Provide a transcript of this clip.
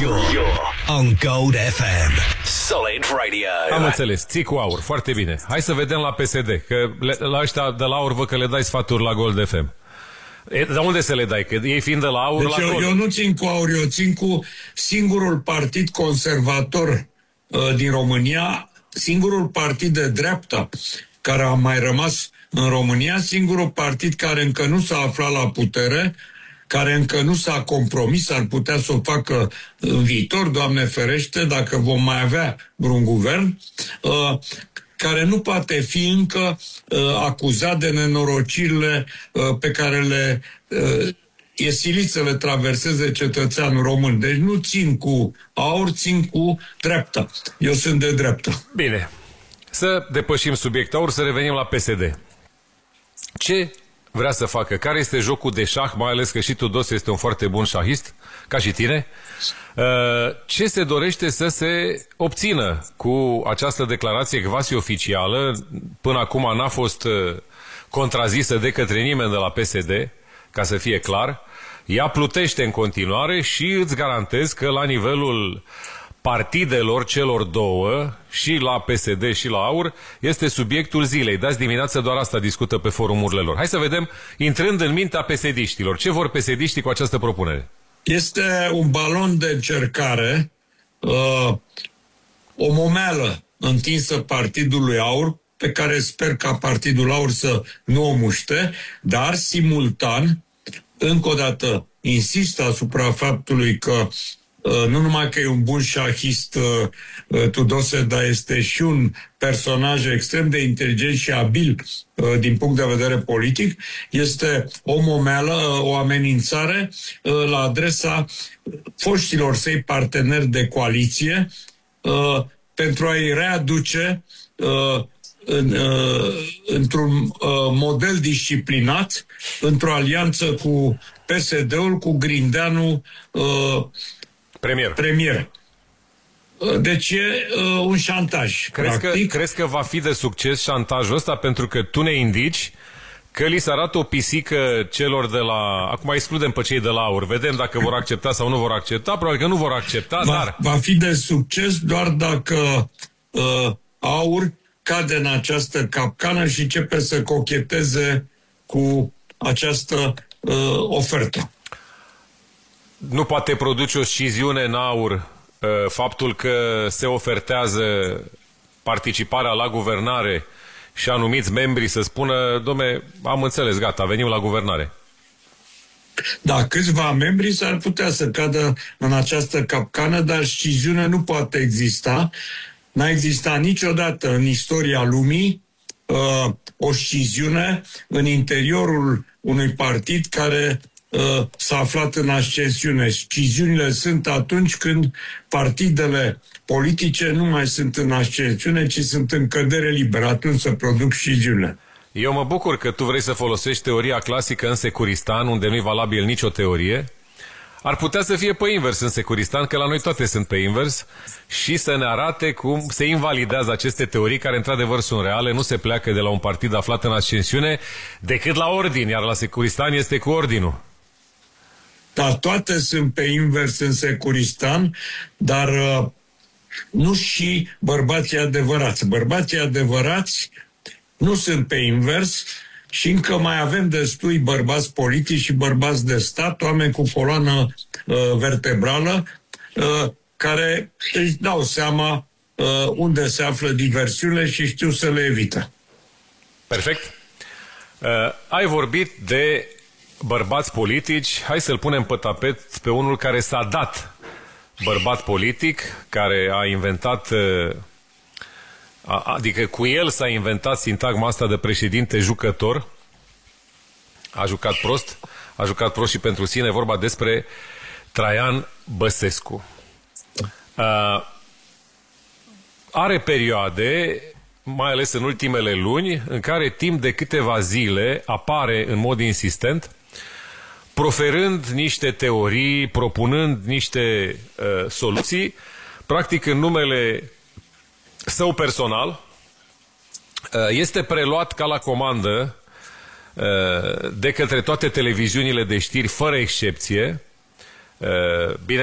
You're on Gold FM. Solid Radio. Am înțeles, ții cu aur, foarte bine. Hai să vedem la PSD, că la ăștia de la aur văd că le dai sfaturi la Gold FM. Dar unde să le dai? Că ei fiind de la aur, deci la eu nu țin cu aur, eu țin cu singurul partid conservator din România, singurul partid de dreapta care a mai rămas în România, singurul partid care încă nu s-a aflat la putere, care încă nu s-a compromis, ar putea să o facă în viitor, Doamne ferește, dacă vom mai avea vreun guvern, care nu poate fi încă acuzat de nenorocirile pe care le e silit să le traverseze cetățeanul român. Deci nu țin cu aur, țin cu dreapta. Eu sunt de dreapta. Bine. Să depășim subiectul aur, să revenim la PSD. Ce vrea să facă? Care este jocul de șah, mai ales că și Tudose este un foarte bun șahist, ca și tine? Ce se dorește să se obțină cu această declarație quasi-oficială? Până acum n-a fost contrazisă de către nimeni de la PSD, ca să fie clar. Ea plutește în continuare și îți garantez că la nivelul partidelor celor două, și la PSD și la AUR, este subiectul zilei. De azi dimineață doar asta discută pe forumurile lor. Hai să vedem, intrând în mintea PSD-știlor, ce vor PSD-știi cu această propunere? Este un balon de încercare, o momeală întinsă partidului AUR, pe care sper ca partidul AUR să nu o muște, dar simultan, încă o dată, insist asupra faptului că nu numai că e un bun șahist Tudose, dar este și un personaj extrem de inteligent și abil din punct de vedere politic, este o momeală, o amenințare la adresa foștilor săi parteneri de coaliție pentru a-i readuce într-un model disciplinat, într-o alianță cu PSD-ul, cu Grindeanu premier. Deci e un șantaj. Crezi că va fi de succes șantajul ăsta? Pentru că tu ne indici că li se arată o pisică celor de la... Acum excludem pe cei de la AUR. Vedem dacă vor accepta sau nu vor accepta. Probabil că nu vor accepta, dar... Va fi de succes doar dacă AUR cade în această capcană și începe să cocheteze cu această ofertă. Nu poate produce o sciziune în AUR faptul că se ofertează participarea la guvernare și anumiți membri să spună: dom'le, am înțeles, gata, venim la guvernare. Da, câțiva membri s-ar putea să cadă în această capcană, dar sciziune nu poate exista. N-a existat niciodată în istoria lumii o sciziune în interiorul unui partid care s-a aflat în ascensiune. Sciziunile sunt atunci când partidele politice nu mai sunt în ascensiune, ci sunt în cădere liberă. Atunci se produc sciziunile. Eu mă bucur că tu vrei să folosești teoria clasică în Securistan, unde nu-i valabil nicio teorie. Ar putea să fie pe invers în Securistan, că la noi toate sunt pe invers, și să ne arate cum se invalidează aceste teorii care într-adevăr sunt reale, nu se pleacă de la un partid aflat în ascensiune decât la ordin, iar la Securistan este cu ordinul. Da, toate sunt pe invers în Securistan, dar nu și bărbații adevărați. Bărbații adevărați nu sunt pe invers și încă mai avem destui bărbați politici și bărbați de stat, oameni cu coloană vertebrală, care își dau seama unde se află diversiunile și știu să le evite. Perfect. Ai vorbit de bărbați politici, hai să-l punem pe tapet pe unul care s-a dat bărbat politic, care a inventat, adică cu el s-a inventat sintagma asta de președinte jucător. A jucat prost și pentru sine. Vorba despre Traian Băsescu. Are perioade, mai ales în ultimele luni, în care timp de câteva zile apare în mod insistent, proferând niște teorii, propunând niște soluții, practic în numele său personal. Este preluat ca la comandă de către toate televiziunile de știri, fără excepție. Bine